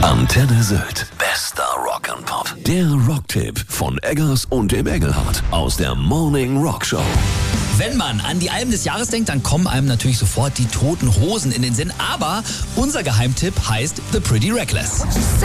Antenne Sylt. Bester Rock and Pop. Der Rocktipp von Eggers und dem Engelhardt aus der Morning Rock Show. Wenn man an die Alben des Jahres denkt, dann kommen einem natürlich sofort die Toten Hosen in den Sinn. Aber unser Geheimtipp heißt The Pretty Reckless.